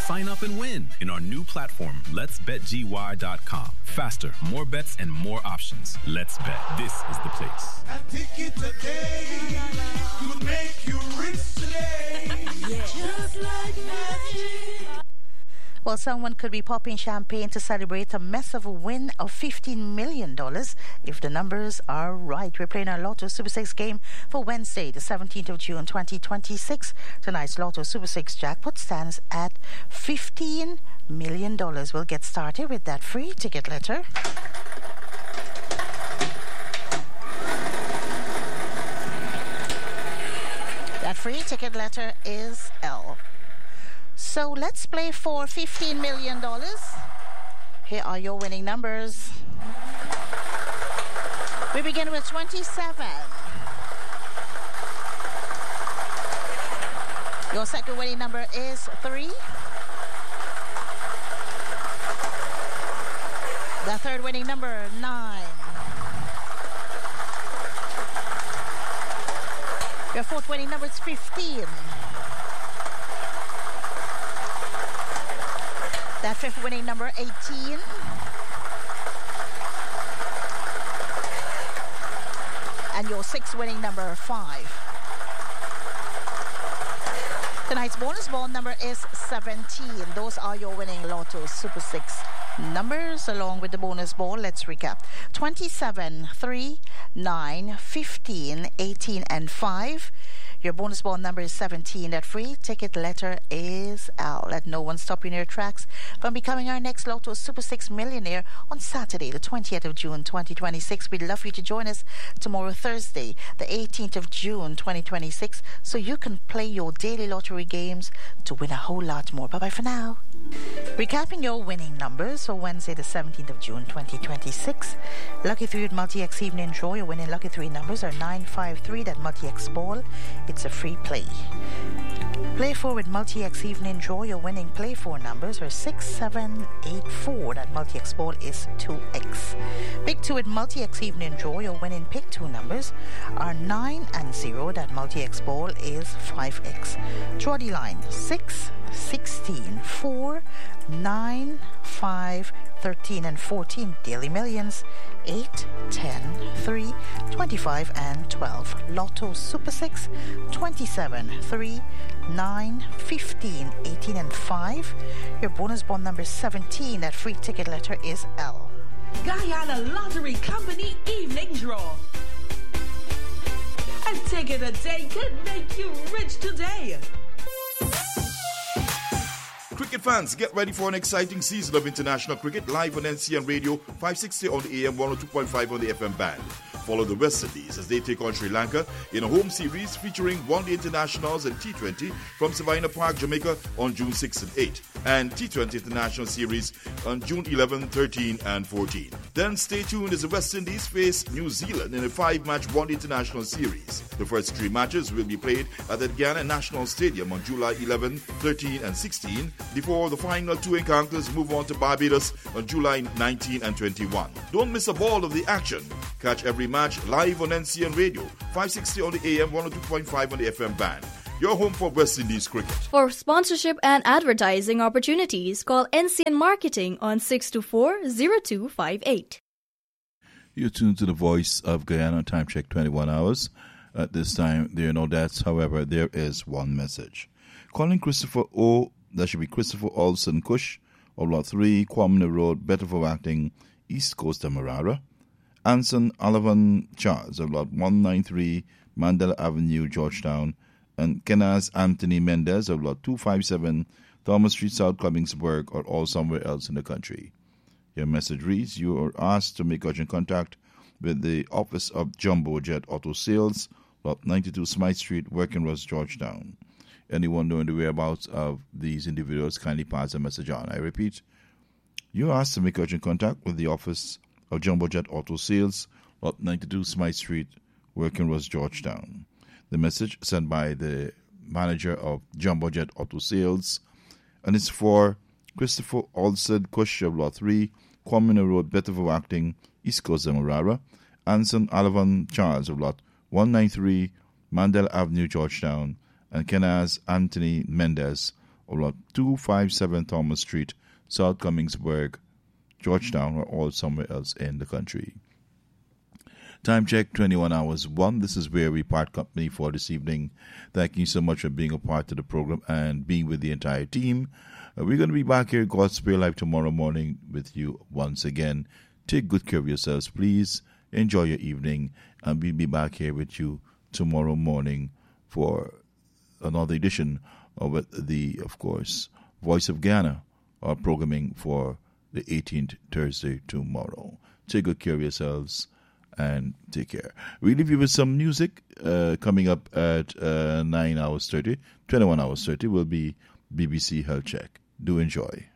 Sign up and win in our new platform, letsbetgy.com. Faster, more bets, and more options. Let's bet. This is the place. A ticket today could make you rich today. Yeah. Just like magic. Well, someone could be popping champagne to celebrate a massive win of $15 million if the numbers are right. We're playing our Lotto Super 6 game for Wednesday, the 17th of June, 2026. Tonight's Lotto Super 6 jackpot stands at $15 million. We'll get started with that free ticket letter. That free ticket letter is L. So let's play for $15 million. Here are your winning numbers. We begin with 27. Your second winning number is 3. The third winning number, 9. Your fourth winning number is 15. That fifth winning number, 18. And your sixth winning number, 5. Tonight's bonus ball number is 17. Those are your winning Lotto Super 6 numbers along with the bonus ball. Let's recap. 27, 3, 9, 15, 18, and 5. Your bonus ball number is 17. That free ticket letter is L. Let no one stop you in your tracks from becoming our next Lotto Super 6 millionaire on Saturday, the 20th of June, 2026. We'd love you to join us tomorrow, Thursday, the 18th of June, 2026, so you can play your daily lottery games to win a whole lot more. Bye-bye for now. Recapping your winning numbers for Wednesday, the 17th of June, 2026. Lucky 3 with Multi-X Evening Draw. Your winning Lucky 3 numbers are 953, that Multi-X ball. It's a free play. Play 4 with Multi-X Evening Draw. Your winning Play 4 numbers are 6784. That Multi-X ball is 2X. Pick 2 with Multi-X Evening Draw. Your winning Pick 2 numbers are 9 and 0. That Multi-X ball is 5X. Draw the line 6, 16, 4, 9, 5, 13, and 14. Daily Millions 8, 10, 3, 25, and 12. Lotto Super 6 27, 3, 9, 15, 18, and 5. Your bonus bond number is 17. That free ticket letter is L. Guyana Lottery Company Evening Draw. A ticket a day could make you rich today. Cricket fans, get ready for an exciting season of international cricket live on NCN Radio, 560 on the AM, 102.5 on the FM band. Follow the West Indies as they take on Sri Lanka in a home series featuring one-day internationals and T20 from Savannah Park, Jamaica on June 6 and 8, and T20 International Series on June 11, 13, and 14. Then stay tuned as the West Indies face New Zealand in a 5-match one-day international series. The first 3 matches will be played at the Guyana National Stadium on July 11, 13, and 16, before the final 2 encounters move on to Barbados on July 19 and 21. Don't miss a ball of the action. Catch every match live on NCN Radio, 560 on the AM, 102.5 on the FM band. Your home for West Indies cricket. For sponsorship and advertising opportunities, call NCN Marketing on 624-0258. You're tuned to the Voice of Guyana. Time check 21 hours. At this time, there are no deaths. However, there is one message. Calling Christopher O. That should be Christopher Olson Cush, of Lot 3, Kwamina Road, Bedford Acting, East Coast Demerara. Anson Olivan Charles, of Lot 193, Mandela Avenue, Georgetown. And Kenaz Anthony Mendez, of Lot 257, Thomas Street, South Clubbingsburg, or all somewhere else in the country. Your message reads, you are asked to make urgent contact with the office of Jumbo Jet Auto Sales, Lot 92 Smythe Street, Working-Ross, Georgetown. Anyone knowing the whereabouts of these individuals, kindly pass the message on. I repeat, you are asked to make urgent contact with the office of Jumbo Jet Auto Sales, Lot 92 Smythe Street, Working-Ross, Georgetown. The message sent by the manager of Jumbo Jet Auto Sales, and it's for Christopher Olson Cush of Lot 3, Kwamina Road, Bedford Acting, East Coast Demerara. Anson Olivan Charles of Lot 193, Mandela Avenue, Georgetown. And Kenaz Anthony Mendez or 257 Thomas Street, South Cummingsburg, Georgetown, or all somewhere else in the country. Time check, 21 hours 1. This is where we part company for this evening. Thank you so much for being a part of the program and being with the entire team. We're going to be back here, God's Prayer Live, tomorrow morning with you once again. Take good care of yourselves, please. Enjoy your evening, and we'll be back here with you tomorrow morning for another edition of the, of course, Voice of Guyana, our programming for the 18th Thursday tomorrow. Take good care of yourselves and take care. We leave you with some music coming up at 9 hours 30. 21 hours 30 will be BBC Health Check. Do enjoy.